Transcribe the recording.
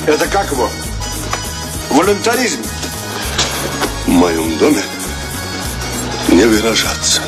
Это как его? Волюнтаризм. В моем доме не выражаться.